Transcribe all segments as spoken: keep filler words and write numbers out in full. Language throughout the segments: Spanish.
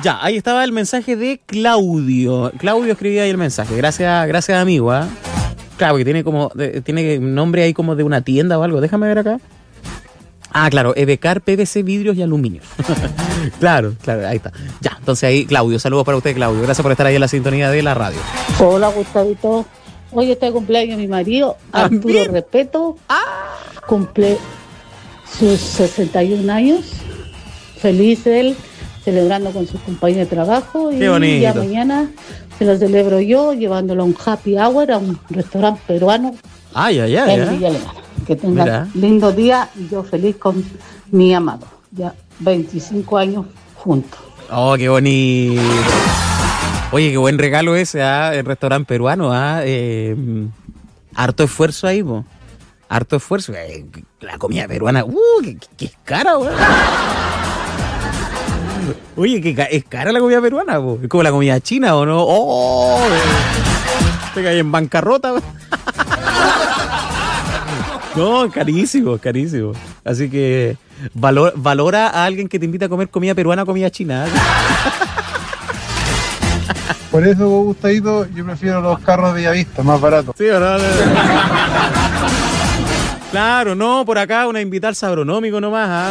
Ya, ahí estaba el mensaje de Claudio. Claudio escribía ahí el mensaje. Gracias, gracias amigo, ¿ah? ¿eh? Claro, que tiene como, de, tiene nombre ahí como de una tienda o algo. Déjame ver acá. Ah, claro, Evecar, P V C, vidrios y aluminio. Claro, claro, ahí está. Ya, entonces ahí, Claudio, saludos para usted, Claudio. Gracias por estar ahí en la sintonía de la radio. Hola, Gustavito. Hoy está de cumpleaños mi marido, Arturo ¿También? Repeto. Ah. Cumple sus sesenta y un años. Feliz él, celebrando con sus compañeros de trabajo. Qué y bonito. ya mañana se lo celebro yo, llevándolo a un happy hour, a un restaurante peruano Ay, ay, ay. en ¿eh? Villa Alemana. Que tenga Mira. lindo día y yo feliz con mi amado. Ya veinticinco años juntos. Oh, qué bonito. Oye, qué buen regalo ese, ¿ah? El restaurante peruano, ¿ah? Eh, harto esfuerzo ahí, po. Harto esfuerzo. Eh, la comida peruana, uh, que, que es cara, weón. Oye, que ca- es cara la comida peruana, po. Es como la comida china, ¿o no? Oh, eh. Te caes en bancarrota, weón. No, carísimo, carísimo. Así que valor, valora a alguien que te invita a comer comida peruana o comida china. ¿eh? Por eso, Gustavito, yo prefiero los carros de Bellavista, más baratos. ¿Sí o no? Claro, no, por acá una invitada al sabronómico nomás. ¿ah?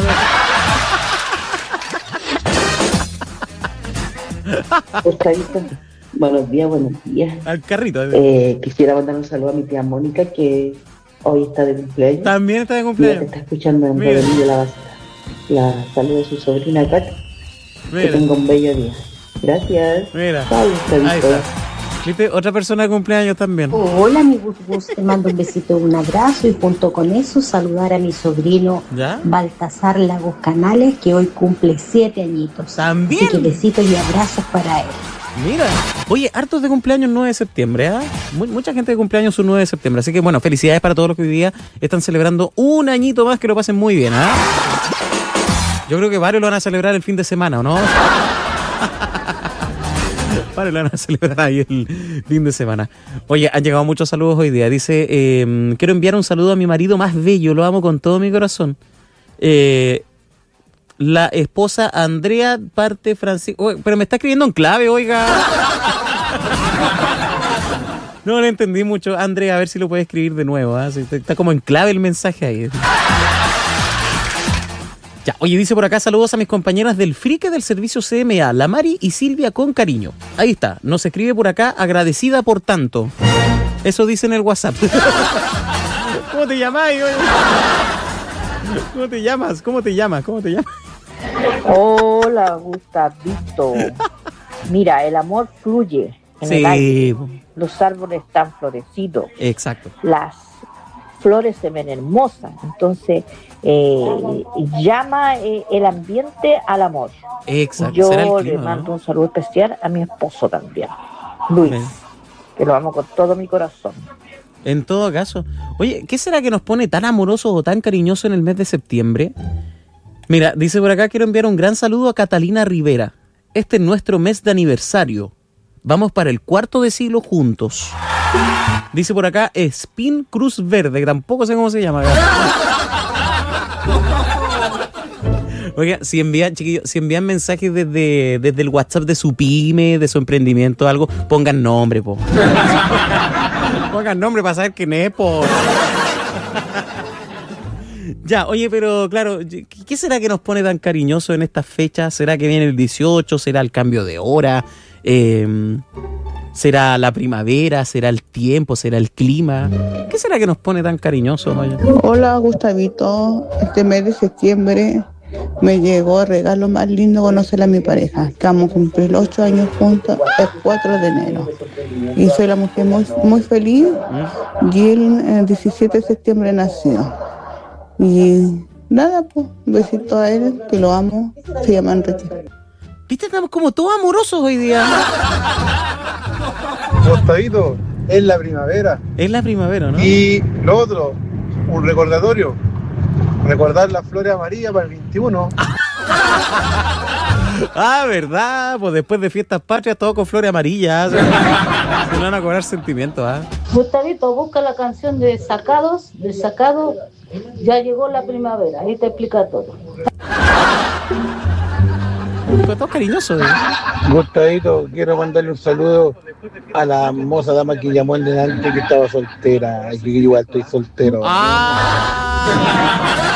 Gustavito, buenos días, buenos días. Al carrito. Eh, quisiera mandar un saludo a mi tía Mónica, que hoy está de cumpleaños. También está de Mira, te cumpleaños. está escuchando en Mira. Revelillo La Basta. La saludo a su sobrina Kat. Que Mira, tenga un bello día. Gracias. mira. Chao, Gustavito. Ahí está. ¿Viste? Otra persona de cumpleaños también. Hola, mi Gus Gus, te mando un besito, un abrazo y junto con eso saludar a mi sobrino ¿Ya? Baltasar Lagos Canales, que hoy cumple siete añitos. También. Así que besitos y abrazos para él. Mira. Oye, hartos de cumpleaños nueve de septiembre, ¿ah? Mu- mucha gente de cumpleaños su nueve de septiembre. Así que bueno, felicidades para todos los que hoy día están celebrando un añito más, que lo pasen muy bien, ¿ah? Yo creo que varios lo van a celebrar el fin de semana, ¿o no? Varios lo van a celebrar ahí el fin de semana. Oye, han llegado muchos saludos hoy día. Dice, eh, quiero enviar un saludo a mi marido más bello, lo amo con todo mi corazón. Eh... La esposa Andrea parte Francisco. Pero me está escribiendo en clave, oiga. No le entendí mucho. Andrea, a ver si lo puede escribir de nuevo. ¿eh? Está, está como en clave el mensaje ahí. Ya, oye, dice por acá, saludos a mis compañeras del Frique del servicio C M A, la Mari y Silvia con cariño. Ahí está, nos escribe por acá, agradecida por tanto. Eso dice en el WhatsApp. ¿Cómo te llamáis, oye? ¿Cómo te llamas? ¿Cómo te llamas? ¿Cómo te llamas? Hola, Gustavito. Mira, el amor fluye en el aire. Sí, Los árboles están florecidos. exacto. Las flores se ven hermosas. Entonces, eh, llama eh, el ambiente al amor. Exacto. Yo Será el le clima, mando ¿no? un saludo especial a mi esposo también, Luis, Bien. que lo amo con todo mi corazón. En todo caso. Oye, ¿qué será que nos pone tan amorosos o tan cariñosos en el mes de septiembre? Mira, dice por acá, quiero enviar un gran saludo a Catalina Rivera. Este es nuestro mes de aniversario. Vamos para el cuarto de siglo juntos. Dice por acá, Spin Cruz Verde, que tampoco sé cómo se llama. Oiga, si envían, chiquillos, si envían mensajes desde, desde el WhatsApp de su pyme, de su emprendimiento, algo, pongan nombre, po. Pongan nombre para saber quién es, po. Ya, oye, pero claro, ¿qué será que nos pone tan cariñoso en estas fechas? ¿Será que viene el dieciocho? ¿Será el cambio de hora? Eh, ¿Será la primavera? ¿Será el tiempo? ¿Será el clima? ¿Qué será que nos pone tan cariñosos? Oye? Hola, Gustavito. Este mes de septiembre me llegó el regalo más lindo, conocer a mi pareja. Estamos a cumplir ocho años juntos el cuatro de enero. Y soy la mujer muy, muy feliz. Y él el diecisiete de septiembre nació. Y nada, pues, un besito a él, que lo amo. Se llama Enrique. ¿Viste? Estamos como todos amorosos hoy día. Gustavito, es la primavera. Es la primavera, ¿no? Y lo otro, un recordatorio. Recordar las flores amarillas para el veintiuno. Ah, ¿verdad? Pues después de fiestas patrias, todo con flores amarillas. Se van a cobrar sentimientos, ¿ah? Gustavito, busca la canción de Sacados, de Sacado, ya llegó la primavera, ahí te explica todo. todo, todo cariñoso. ¿Eh? Gustavito, quiero mandarle un saludo a la hermosa dama que llamó en delante que estaba soltera. Y que igual estoy soltero. Ah.